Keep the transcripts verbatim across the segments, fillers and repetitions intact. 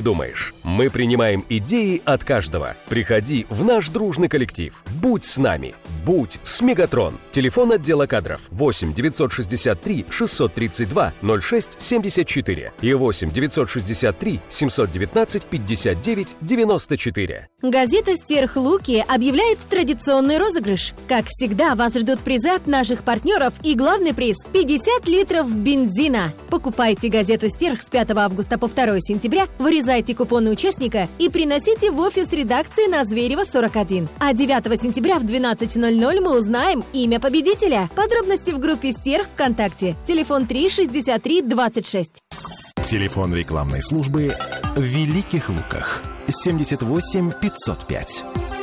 думаешь. Мы принимаем идеи от каждого. Приходи в наш дружный коллектив. Будь с нами. Будь с Мегатрон. Телефон отдела кадров восемь девятьсот шестьдесят три шестьсот тридцать два ноль шесть семьдесят четыре и восемь девятьсот шестьдесят три семьсот девятнадцать пятьдесят девять девяносто четыре. Газета «Стерхлуки» объявляет традиционный розыгрыш. Как всегда, вас ждут призы от наших партнеров и главный приз – пятьдесят литров бензина. Покупайте газету «Стерх» с пятого августа по второе сентября, вырезайте купоны участника и приносите в офис редакции на Зверева сорок один. А девятого сентября в двенадцать ноль ноль мы узнаем имя победителя. Подробности в группе «Стерх» ВКонтакте. Телефон три шестьдесят три двадцать шесть. Телефон рекламной службы в Великих Луках семьдесят восемь пятьсот пять.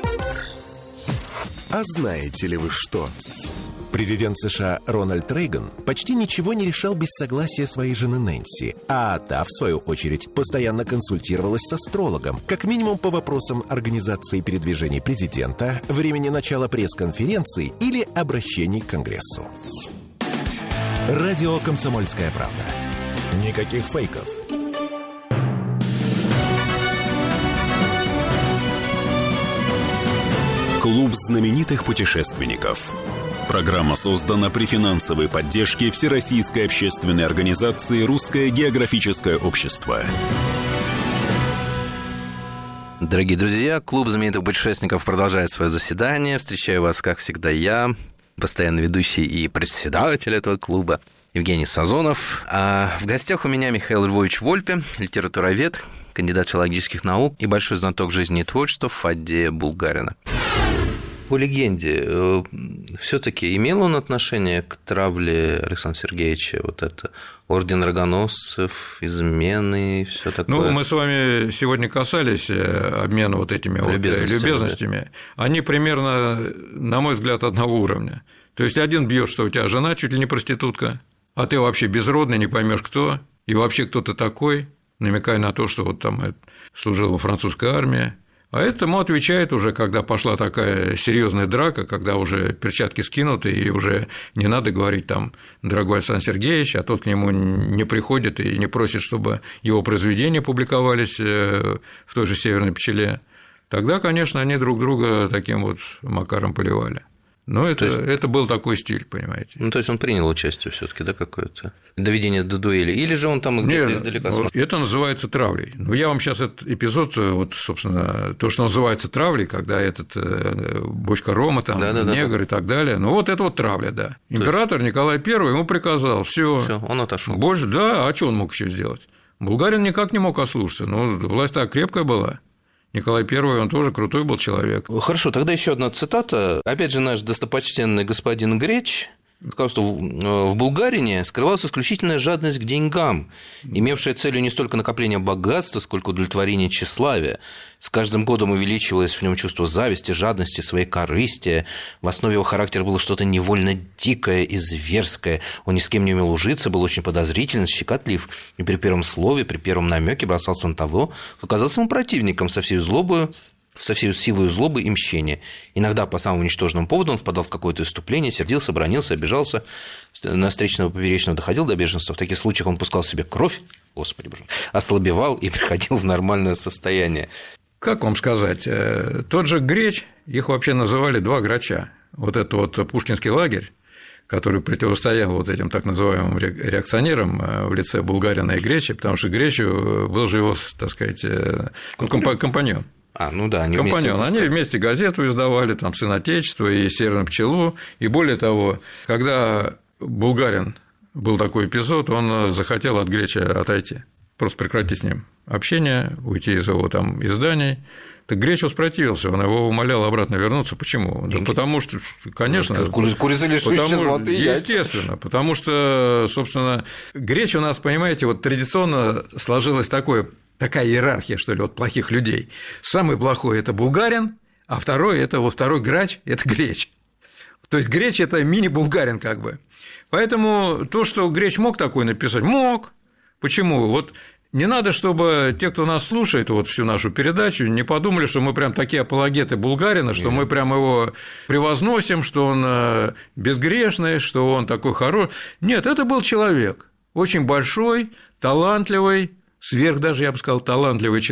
А знаете ли вы что? Президент США Рональд Рейган почти ничего не решал без согласия своей жены Нэнси, а та, в свою очередь, постоянно консультировалась с астрологом, как минимум по вопросам организации передвижений президента, времени начала пресс-конференций или обращений к Конгрессу. Радио «Комсомольская правда». Никаких фейков. Клуб знаменитых путешественников. Программа создана при финансовой поддержке Всероссийской общественной организации «Русское географическое общество». Дорогие друзья, клуб знаменитых путешественников продолжает свое заседание. Встречаю вас, как всегда, я, постоянно ведущий и председатель этого клуба, Евгений Сазонов. А в гостях у меня Михаил Львович Вольпе, литературовед, кандидат филологических наук и большой знаток жизни и творчества Фаддея Булгарина. По легенде, все-таки имел он отношение к травле Александра Сергеевича, вот это орден рогоносцев, измены, все такое? Ну, мы с вами сегодня касались обмена вот этими любезностями. Вот любезностями. Да. Они примерно, на мой взгляд, одного уровня. То есть один бьет, что у тебя жена чуть ли не проститутка, а ты вообще безродный, не поймешь кто, и вообще кто ты такой, намекая на то, что вот там служил во французской армии. А этому отвечает уже, когда пошла такая серьезная драка, когда уже перчатки скинуты, и уже не надо говорить там «дорогой Александр Сергеевич», а тот к нему не приходит и не просит, чтобы его произведения публиковались в той же «Северной пчеле». Тогда, конечно, они друг друга таким вот макаром поливали. Но это, есть... это был такой стиль, понимаете. Ну, то есть он принял участие все-таки, да, какое-то доведение до дуэли, или же он там где-то Нет, издалека смотрел? Это называется травлей. Ну, я вам сейчас этот эпизод, вот, собственно, то, что называется травлей, когда этот бочка рома, там, да, да, негр да. и так далее. Ну, вот это вот травля, да. Император Николай Первый ему приказал, все, он отошел. Больше, да, а что он мог еще сделать? Булгарин никак не мог ослушаться, но власть так крепкая была. Николай Первый, он тоже крутой был человек. Хорошо, тогда еще одна цитата. Опять же, наш достопочтенный господин Греч сказал, что в Булгарине скрывалась исключительная жадность к деньгам, имевшая целью не столько накопление богатства, сколько удовлетворение тщеславия. С каждым годом увеличивалось в нем чувство зависти, жадности, своей корысти. В основе его характера было что-то невольно дикое и зверское. Он ни с кем не умел ужиться, был очень подозрителен, щекотлив. И при первом слове, при первом намеке бросался на того, кто оказался ему противником со всей злобою, со всей силой злобы и мщения. Иногда по самым ничтожным поводам он впадал в какое-то иступление, сердился, бранился, обижался, на встречного поперечного доходил до бешенства. В таких случаях он пускал себе кровь, Господи боже, ослабевал и приходил в нормальное состояние. Как вам сказать, тот же Греч, их вообще называли два грача. Вот это вот пушкинский лагерь, который противостоял вот этим так называемым реакционерам в лице Булгарина и Греча, потому что Греч был же его, так сказать, компаньон. А, ну да, они компаньон. вместе. Они вместе газету издавали, там, «Сын Отечества» и «Северную пчелу». И более того, когда Булгарин был такой эпизод, он захотел от Греча отойти, просто прекратить с ним общение, уйти из его там изданий. Так Греч воспротивился, он его умолял обратно вернуться. Почему? Да потому что, конечно, курица лишившая золотые яйца. Естественно, потому что, собственно, Греч у нас, понимаете, вот традиционно сложилось такое, такая иерархия, что ли, вот плохих людей. Самый плохой – это Булгарин, а второй – это вот второй грач – это Греч. То есть Греч – это мини-Булгарин как бы. Поэтому то, что Греч мог такое написать, мог. Почему? Вот не надо, чтобы те, кто нас слушает, вот всю нашу передачу, не подумали, что мы прям такие апологеты Булгарина, что Нет. мы прям его превозносим, что он безгрешный, что он такой хороший. Нет, это был человек, очень большой, талантливый, сверх даже, я бы сказал, талантливый человек.